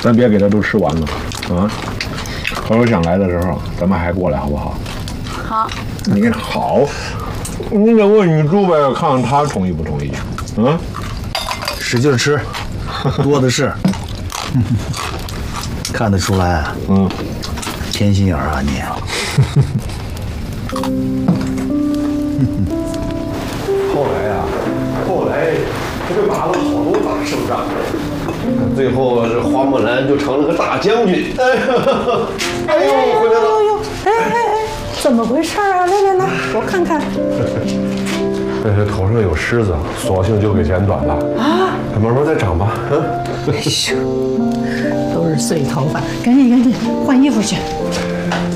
咱别给他都吃完了啊！回头想来的时候，咱们还过来好不好？ 好。 你看好，你得问你猪呗，看看他同意不同意。嗯， 使劲吃，多的是。看得出来啊，偏心眼儿啊你。 后来他就打了好多大胜仗，最后这花木兰就成了个大将军。哎呦，回来了！ 哎，怎么回事啊？来，我看看。 头上有虱子，索性就给剪短了啊！慢慢再长吧。 哎呦，都是碎头发，赶紧换衣服去。